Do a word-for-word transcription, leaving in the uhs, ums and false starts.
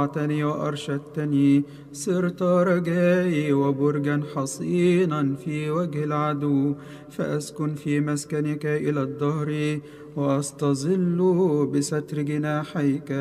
أعطني وأرشدتني، صرت رجائي وبرجا حصينا في وجه العدو، فأسكن في مسكنك إلى الدهر وأستظل بستر جناحيك.